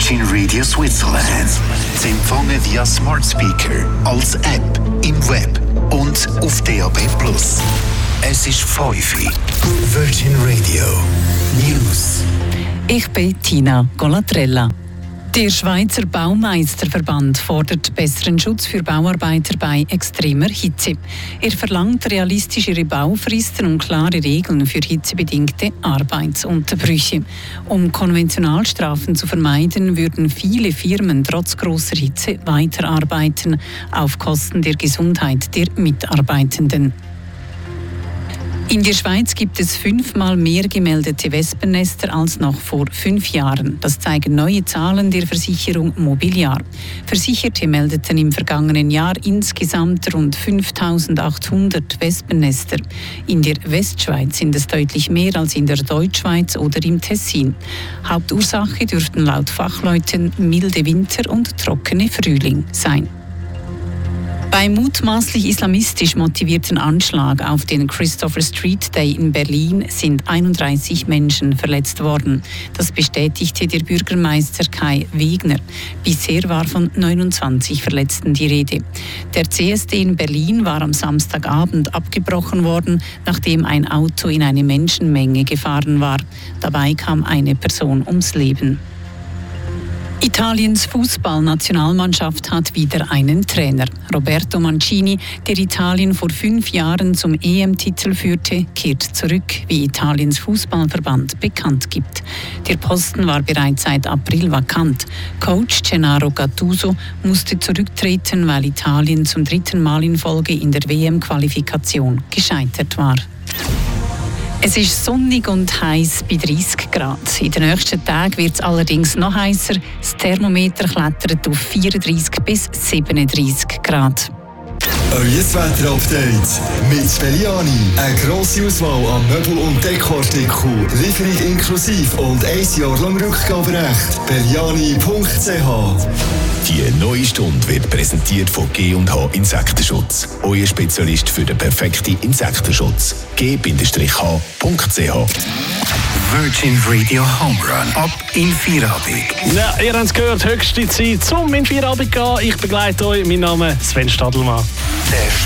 Virgin Radio Switzerland. Sie empfangen via Smart Speaker, als App, im Web und auf DAB+. Es ist 5 Uhr. Virgin Radio News. Ich bin Tina Golatrella. Der Schweizer Baumeisterverband fordert besseren Schutz für Bauarbeiter bei extremer Hitze. Er verlangt realistischere Baufristen und klare Regeln für hitzebedingte Arbeitsunterbrüche. Um Konventionalstrafen zu vermeiden, würden viele Firmen trotz grosser Hitze weiterarbeiten, auf Kosten der Gesundheit der Mitarbeitenden. In der Schweiz gibt es 5-mal mehr gemeldete Wespennester als noch vor 5 Jahren. Das zeigen neue Zahlen der Versicherung Mobiliar. Versicherte meldeten im vergangenen Jahr insgesamt rund 5.800 Wespennester. In der Westschweiz sind es deutlich mehr als in der Deutschschweiz oder im Tessin. Hauptursache dürften laut Fachleuten milde Winter und trockene Frühling sein. Beim mutmaßlich islamistisch motivierten Anschlag auf den Christopher Street Day in Berlin sind 31 Menschen verletzt worden. Das bestätigte der Bürgermeister Kai Wegner. Bisher war von 29 Verletzten die Rede. Der CSD in Berlin war am Samstagabend abgebrochen worden, nachdem ein Auto in eine Menschenmenge gefahren war. Dabei kam eine Person ums Leben. Italiens Fußballnationalmannschaft hat wieder einen Trainer. Roberto Mancini, der Italien vor 5 Jahren zum EM-Titel führte, kehrt zurück, wie Italiens Fußballverband bekannt gibt. Der Posten war bereits seit April vakant. Coach Gennaro Gattuso musste zurücktreten, weil Italien zum 3. Mal in Folge in der WM-Qualifikation gescheitert war. Es ist sonnig und heiß bei 30 Grad. In den nächsten Tagen wird es allerdings noch heißer. Das Thermometer klettert auf 34 bis 37 Grad. Euer Wetter-Update mit Belliani. Eine grosse Auswahl an Möbel- und Dekoartikeln. Lieferung inklusive und 1 Jahr lang Rückgaberecht. Belliani.ch. Die neue Stunde wird präsentiert von G&H Insektenschutz. Euer Spezialist für den perfekten Insektenschutz. G-H.ch. Virgin Radio Home Run. Ab in Feierabend. Ja, ihr habt es gehört, höchste Zeit zum in Feierabend gehen. Ich begleite euch. Mein Name ist Sven Stadelmann. Der